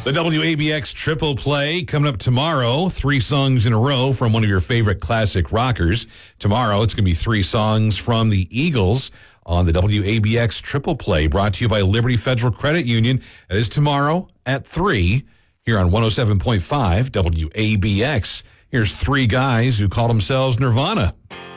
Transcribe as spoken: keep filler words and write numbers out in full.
The W A B X Triple Play coming up tomorrow. Three songs in a row from one of your favorite classic rockers. Tomorrow, it's going to be three songs from the Eagles on the W A B X Triple Play, brought to you by Liberty Federal Credit Union. It is tomorrow at three here on one oh seven point five W A B X. Here's three guys who call themselves Nirvana.